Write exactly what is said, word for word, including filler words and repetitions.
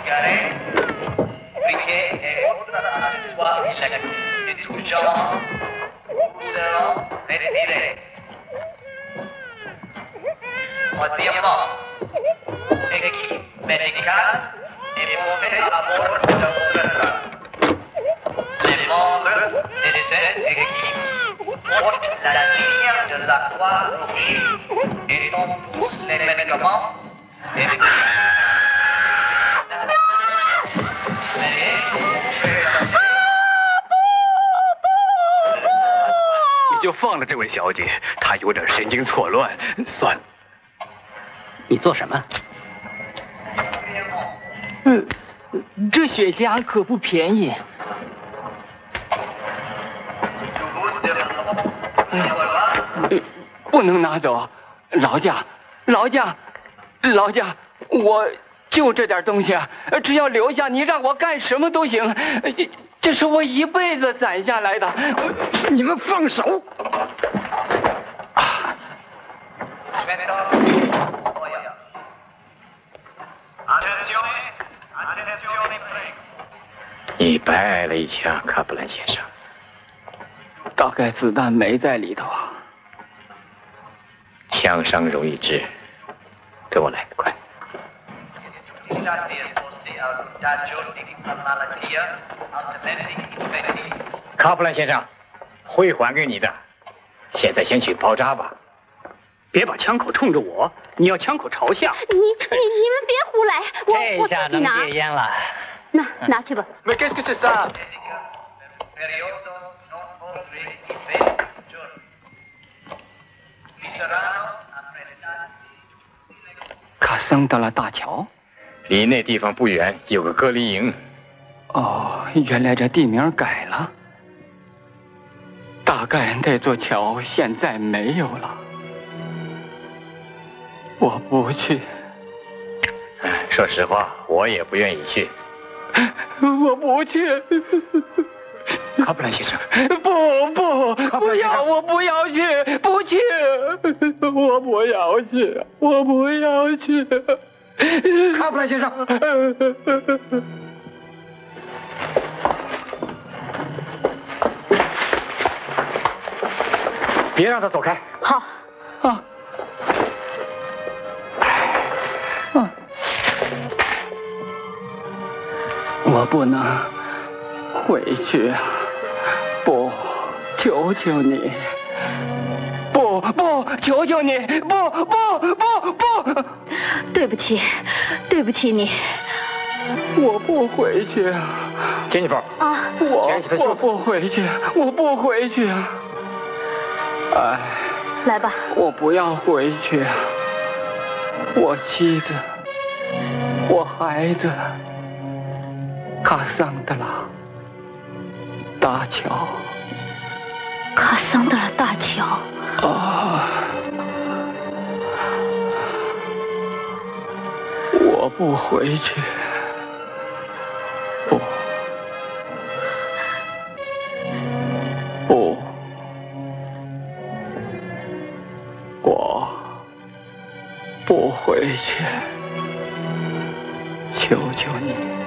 就放了这位小姐，她有点神经错乱。算了， 你做什么？ 嗯，这雪茄可不便宜。嗯，不能拿走，劳驾，劳驾，劳驾，我就这点东西，只要留下，你让我干什么都行。这是我一辈子攒下来的。 你们放手！啊！ 你白挨了一枪，卡普兰先生。 大概子弹没在里头。 枪伤容易治，跟我来，快！卡普兰先生，会还给你的。现在先去包扎吧。 别把枪口冲着我，你要枪口朝下。 你你你们别胡来，我我自己拿。 戒烟了。 那拿去吧。 Mais qu'est-ce que c'est ça？ 卡桑德拉大桥， 离那地方不远有个隔离营。 哦，原来这地名改了。大概那座桥现在没有了。我不去。 说实话，我也不愿意去。 我不去。 卡普兰先生， 不不，不要，我不要去，不去，我不要去，我不要去。 卡普兰先生，别让他走开。 好。 啊。啊。我不能回去啊！不，求求你！不不，求求你！不不不不！ 对不起，对不起你。 我不回去啊！ 杰尼弗啊！ 我我不回去，我不回去啊！哎， 来吧， 我不要回去啊！我妻子，我孩子。卡桑德拉大桥， 卡桑德拉大桥啊！我不回去，不，不，我不回去，求求你。